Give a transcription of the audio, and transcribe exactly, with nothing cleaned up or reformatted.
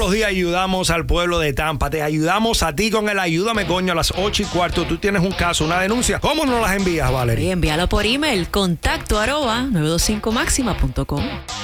los días ayudamos al pueblo de Tampa. Te ayudamos a ti con el Ayúdame Coño a las ocho y cuarto. Tú tienes un caso, una denuncia. ¿Cómo nos las envías, Valerie? Y envíalo por email, contacto arroba nueve dos cinco máxima punto com.